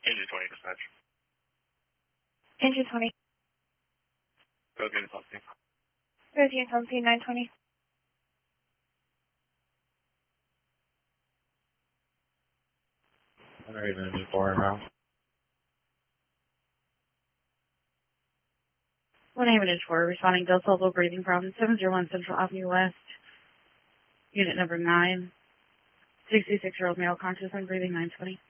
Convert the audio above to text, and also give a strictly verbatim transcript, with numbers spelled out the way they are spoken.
Engine twenty dispatch. Engine twenty. Both units on scene. Both units on scene, nine twenty. Alright, engine four en route. one Haven Engine four, responding Delta low breathing problem, seven zero one Central Avenue West. Unit number nine. sixty-six-year-old male conscious and breathing, nine twenty.